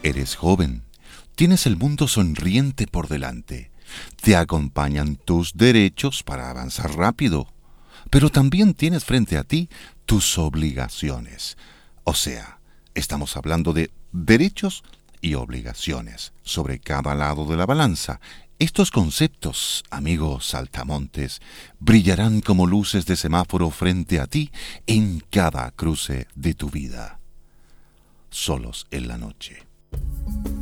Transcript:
Eres joven, tienes el mundo sonriente por delante, te acompañan tus derechos para avanzar rápido, pero también tienes frente a ti tus obligaciones. O sea, estamos hablando de derechos y obligaciones sobre cada lado de la balanza. Estos conceptos, amigos saltamontes, brillarán como luces de semáforo frente a ti en cada cruce de tu vida. Solos en la noche.